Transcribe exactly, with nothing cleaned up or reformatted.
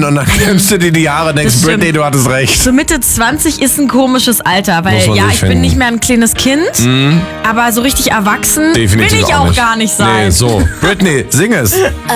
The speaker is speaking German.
und dann kämmst du dir die Haare und denkst, Das stimmt. Britney, du hattest recht. So Mitte zwanzig ist ein komisches Alter, Muss weil man ja, sich ich bin finden. nicht mehr ein kleines Kind, aber so richtig erwachsen Definitiv will ich auch nicht. gar nicht sein. Nee, so. Britney, sing es.